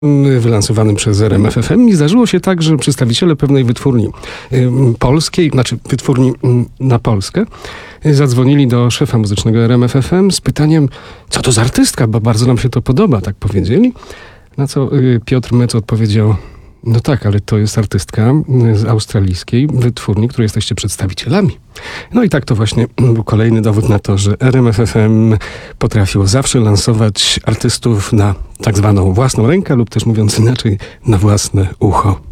wylansowanym przez RMF FM i zdarzyło się tak, że przedstawiciele pewnej wytwórni polskiej, znaczy wytwórni na Polskę, zadzwonili do szefa muzycznego RMF FM z pytaniem, co to za artystka, bo bardzo nam się to podoba, tak powiedzieli. Na co Piotr Mec odpowiedział, no tak, ale to jest artystka z australijskiej wytwórni, której jesteście przedstawicielami. No i tak to właśnie był kolejny dowód na to, że RMF FM potrafiło zawsze lansować artystów na tak zwaną własną rękę lub też mówiąc inaczej, na własne ucho.